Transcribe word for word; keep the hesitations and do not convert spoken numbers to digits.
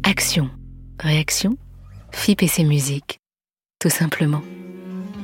Action, réaction, F I P et ses musiques, tout simplement.